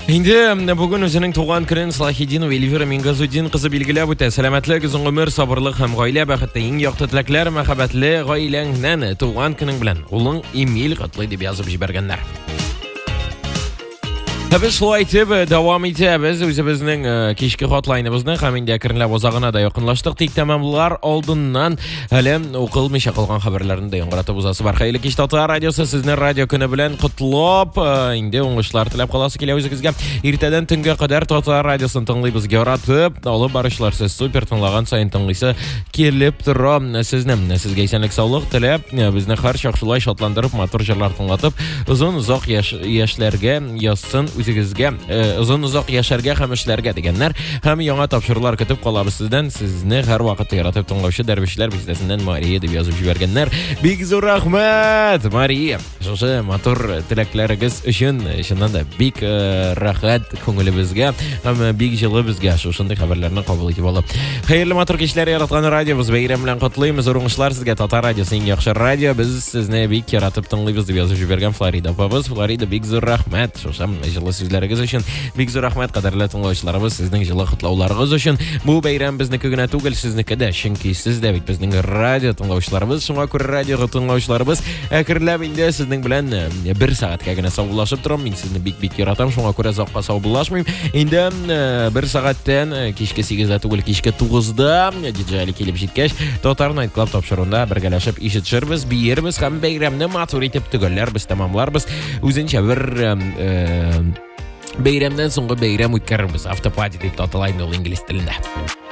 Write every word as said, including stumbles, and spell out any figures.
Инде бүгін өзінің туған күнін Салахиддинова Эльвира Мингазуддин кызы билгеләп үтә. Сәламәтлек, озын гомер, сабырлык һәм гаилә бәхете, иң якты теләкләр, мәхәббәтле гаиләңнән туган көнең белән. Улың Эмиль котлый дип язып җибәргәннәр. Biz шулай итеп дәвам итәбез үзебезнең кичке хатлайныбызны һәм инде әкренләп узагына да якынлаштык. Тик тәмамлар алдыннан әле укылмыйча калган хәбәрләрне дә яңгыратып узасы бар. Хәерле кич Татар радиосы, сезне радио көне белән котлап, инде уңышлар теләп каласы килә үзегезгә. Иртәдән төнгә кадәр Татар радиосын тыңлыйбыз, яратып, алып барышлар, сез супер тыңлаган саен тыңлыйсы килеп тора. Сезне сезгә исәнлек, саулык теләп, безне һәрчак шулай шатландырып, матур җырлар тыңлатып, озын озак яшьләргә язсын үзегезгә, озын озак яшәргә һәм эшләргә дигәннәр. Һәм яңа тапшырулар көтеп калабыз сездән. Сезне һәр вакыт яратып тыңлаучы дәрвишләр бездәсеннән Мария дип язып җибәргәннәр. Бик зур рәхмәт, Мария. Шушы матур теләкләрегез өчен чыннан да бик рәхәт күңелебезгә һәм бик җылы безгә шушындый хәбәрләрне кабул итеп алып. Хәерле матур кичләр яраткан радиобыз бәйрәм белән котлыймыз. Зур уңышлар сезгә, Татар радиосы иң яхшы радио. Без сезне бик яратып тыңлыйбыз дип язып җибәргән Флорида апабыз. Флорида, бик зур рәхмәт. Шушы җылы сүзләрегез өчен бик зур рәхмәт, кадерле тыңлаучыларыбыз, сезнең җылы котлауларыгыз өчен. Бу бәйрәм безнеке генә түгел, сезнеке дә, чөнки сез дә бит безнең радио тыңлаучыларыбыз. Шуңа күрә радио тыңлаучыларыбыз әкренләп инде сезнең белән бер сәгатькә генә саубуллашып торам. Мин сезне бик-бик яратам, шуңа күрә озакка саубуллашмыйм. Инде бер сәгатьтән кичке сигездә түгел, кичке тугызда диджей килеп җиткәч, Татар Night Club тапшыруында бергәләшеп ишетшербез, биербез һәм бәйрәмне матур итеп төгәлләрбез, тәмамларбыз. Үзенчә бер бәйрәмнән соңгы бәйрәм үткәрербез. Автопати дип аталайны ул инглиз телендә.